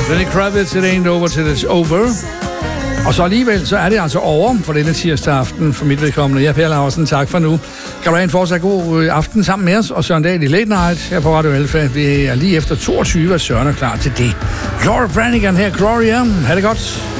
Lenny Kravitz, It Ain't Over Till It's Over. Og så alligevel, så er det altså over for denne tirsdag aften for mit vedkommende. Jeg er Per Laursen, tak for nu. Kan du have en fortsat god aften sammen med os, og Søren Dahl i Late Night her på Radio Alfa. Det er lige efter 22, at Søren er klar til det. Gloria Brannigan her, Gloria. Ha' det godt.